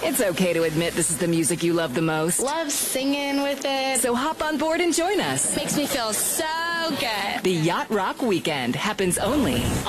It's okay to admit this is the music you love the most. Love singing with it. So hop on board and join us. Makes me feel so good. The Yacht Rock Weekend happens only